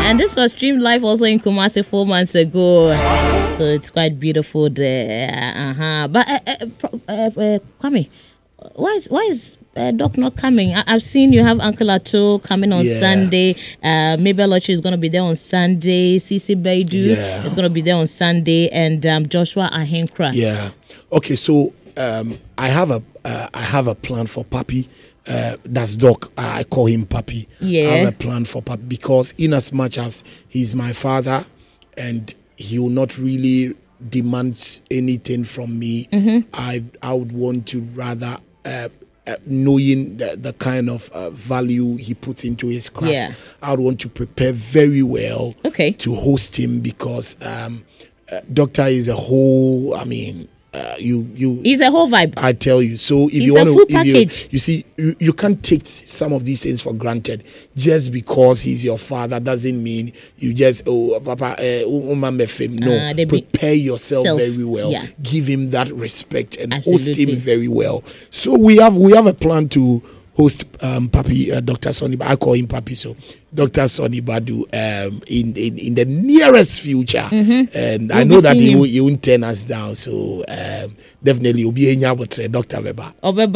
And this was streamed live also in Kumasi 4 months ago. So it's quite beautiful there. But Kwame, why is Doc not coming? I've seen you have Uncle Ato coming on Sunday. Maybe Alochi is going to be there on Sunday. Cece Baidu is going to be there on Sunday, and Joshua Ahenkra. Yeah. Okay. So I have a plan for Papi. That's Doc. I call him Papi. Yeah. I have a plan for Papi because in as much as he's my father, and he will not really demand anything from me, I would want to rather. Knowing the kind of value he puts into his craft, I would want to prepare very well to host him because Doctor is a whole. I mean, he's a whole vibe. I tell you. So if you want to, you see, you can't take some of these things for granted. Just because he's your father doesn't mean you just Papa no. Prepare yourself very well. Yeah. Give him that respect and host him very well. So we have a plan to host Papi, Dr. Sonny. I call him Papi. So Dr. Sonny Badu in the nearest future, and I know that he won't turn us down. So definitely will be a Dr. Beba.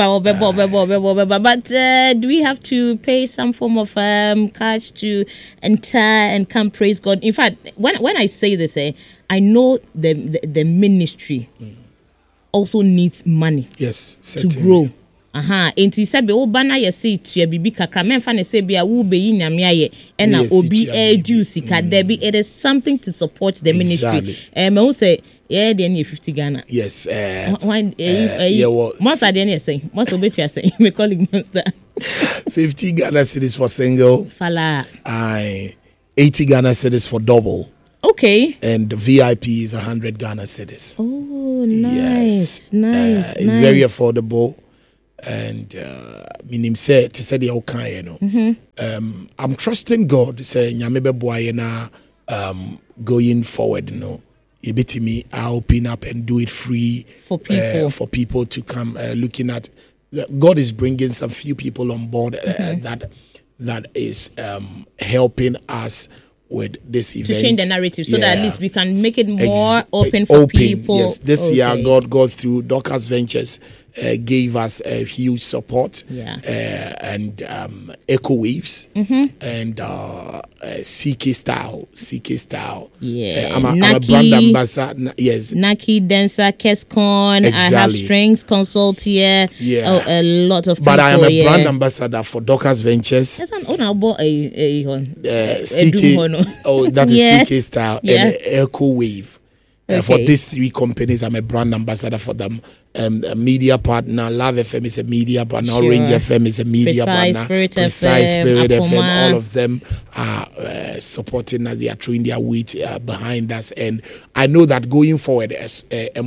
But do we have to pay some form of cash to enter and come praise God? In fact, when I say this, I know the ministry also needs money. Yes, to grow. Enti sabe o bana ye say tua bibi kakra menfa ne say bia wo be nyame aye na obi edu sika debi. It is something to support the ministry. Me who say yeah dey near 50 Ghana. Yes. Most are dey say most obet you say me calling monster 50 Ghana cedis for single. Fala. 80 Ghana cedis for double. Okay. And the VIP is 100 Ghana cedis. Oh, nice. Nice. It's very affordable. And minim say to say the okay, you know. I'm trusting God. Say nyamebe boy na going forward, you know. Me, I open up and do it free for people to come looking at. God is bringing some few people on board that is helping us with this event to change the narrative so that at least we can make it more open for people. Yes, this year God through Dorcas Ventures gave us a huge support, and Echo Waves and CK Style. I'm a brand ambassador. Yes, Naki Dancer, Kescon. I have Strings Consult here. Yeah, a lot of people. But I am a brand ambassador for Dorcas Ventures. That's an owner about CK. Oh, that is CK Style and Echo Wave. For these three companies, I'm a brand ambassador for them. A media partner, Love FM is a media partner, Orange FM is a media partner, Precise Spirit FM, all of them are supporting us. They are throwing their weight behind us, and I know that going forward, so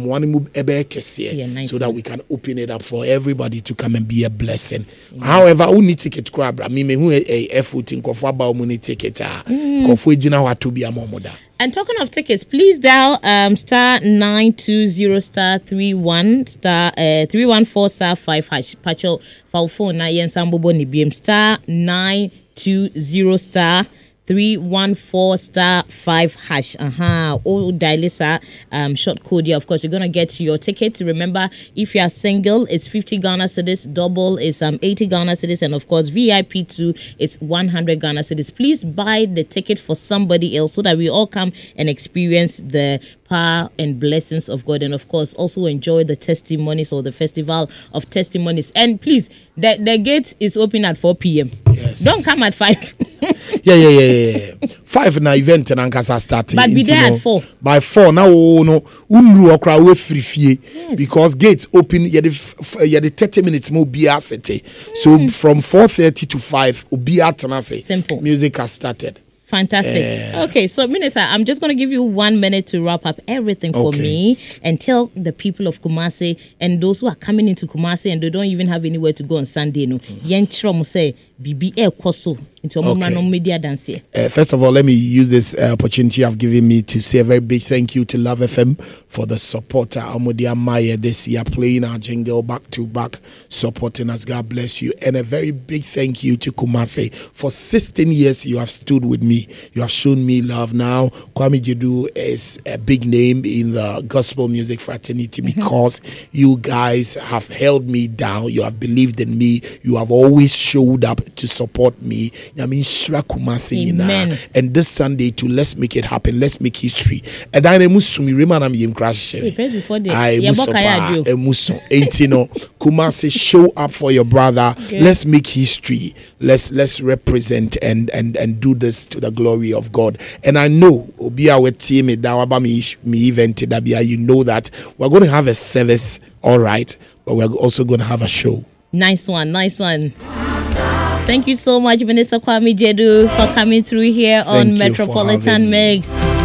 that we can open it up for everybody to come and be a blessing. However, who need ticket grab? I mean, who a effort in Kofa money ticket? Kofu Jina wa to be a momoda. And talking of tickets, please dial star 920 star 31 star 314 star 5 hash. Pacho phone na yen sambobo ni BM star 920 star 314 star 5 hash. Oh, Dilisa, short code here. Of course, you're gonna get your ticket. Remember, if you are single, it's 50 Ghana cedis. Double is 80 Ghana cedis, and of course, VIP 2 it's 100 Ghana cedis. Please buy the ticket for somebody else so that we all come and experience the power and blessings of God, and of course also enjoy the testimonies or the festival of testimonies. And please, the gate is open at 4 p.m. Yes. Don't come at 5. Yeah. 5 na event and ankasa starting. But be there at 4. By 4 now no unru okra we free fie because gates open you the 30 minutes more be city. So from 4:30 to 5 be at simple. Music has started. Fantastic. Okay, so Minister, I'm just going to give you 1 minute to wrap up everything for me and tell the people of Kumasi and those who are coming into Kumasi and they don't even have anywhere to go on Sunday. No, Yenchrom say bibi ekoso into no media dance here. First of all, let me use this opportunity you've given me to say a very big thank you to Love FM for the support. Amodia Maya this year playing our jingle back to back, supporting us. God bless you. And a very big thank you to Kumasi. For 16 years you have stood with me. You have shown me love. Now Kwame Jedu is a big name in the gospel music fraternity because you guys have held me down. You have believed in me. You have always showed up to support me. Amen. And this Sunday too, let's make it happen. Let's make history. And I musumi remana mi crash. I muso. Kumasi, show up for your brother. Okay. Let's make history. Let's represent and do this to the glory of God. And I know Obia we team it down me event you know that we're going to have a service, all right, but we're also going to have a show. Nice one. Thank you so much, Minister Kwame Jedu, for coming through here on Metropolitan Mix.